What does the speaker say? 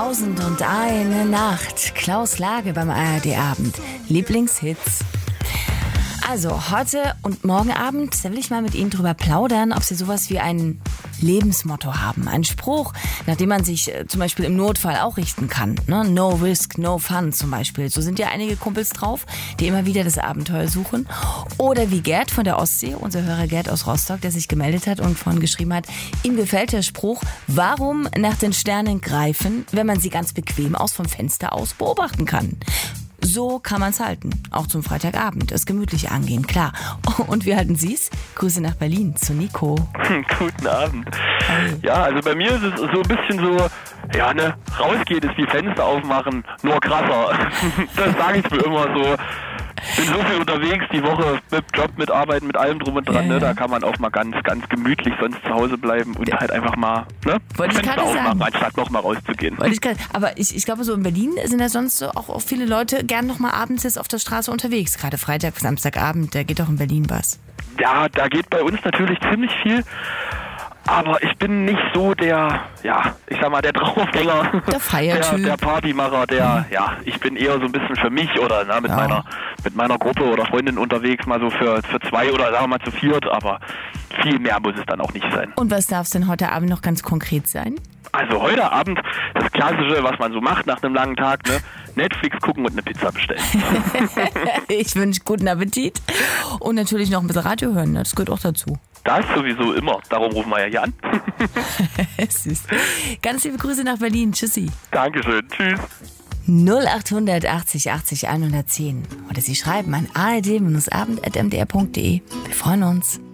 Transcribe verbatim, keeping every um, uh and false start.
Tausend und eine Nacht. Klaus Lage beim A R D-Abend. Lieblingshits. Also, heute und morgen Abend, da will ich mal mit Ihnen drüber plaudern, ob Sie sowas wie ein Lebensmotto haben. Ein Spruch, nach dem man sich äh, zum Beispiel im Notfall auch richten kann. Ne? No risk, no fun zum Beispiel. So sind ja einige Kumpels drauf, die immer wieder das Abenteuer suchen. Oder wie Gerd von der Ostsee, unser Hörer Gerd aus Rostock, der sich gemeldet hat und vorhin geschrieben hat, ihm gefällt der Spruch, warum nach den Sternen greifen, wenn man sie ganz bequem aus vom Fenster aus beobachten kann. So kann man es halten. Auch zum Freitagabend. Es gemütlich angehen, klar. Und wie halten Sie es? Grüße nach Berlin zu Nico. Guten Abend. Hey. Ja, also bei mir ist es so ein bisschen so, ja, ne, rausgeht ist wie Fenster aufmachen, nur krasser. Das sage ich mir immer so. Bin so viel unterwegs die Woche mit Job, mit Arbeit, mit allem drum und dran. Ja, ne? Da kann man auch mal ganz, ganz gemütlich sonst zu Hause bleiben und ja. halt einfach mal ne, Wollte ich Fenster aufmachen, sagen. anstatt noch mal rauszugehen. Wollte ich grad, aber ich, ich glaube, so in Berlin sind ja sonst so auch, auch viele Leute gern noch mal abends jetzt auf der Straße unterwegs. Gerade Freitag, Samstagabend, da geht auch in Berlin was. Ja, da geht bei uns natürlich ziemlich viel. Aber ich bin nicht so der, ja, ich sag mal, der Draufgänger, der Feiertyp, der, der Partymacher, der, ja, ich bin eher so ein bisschen für mich oder na, mit ja. meiner mit meiner Gruppe oder Freundin unterwegs, mal so für, für zwei oder sagen wir mal zu viert, aber viel mehr muss es dann auch nicht sein. Und was darf es denn heute Abend noch ganz konkret sein? Also heute Abend das Klassische, was man so macht nach einem langen Tag, ne? Netflix gucken und eine Pizza bestellen. Ich wünsche guten Appetit und natürlich noch ein bisschen Radio hören, ne? Das gehört auch dazu. Das sowieso immer, darum rufen wir ja hier an. Süß. Ganz liebe Grüße nach Berlin, tschüssi. Dankeschön, tschüss. null acht achtzig achtzig hundertzehn oder Sie schreiben an a r d abend punkt m d r punkt d e. Wir freuen uns.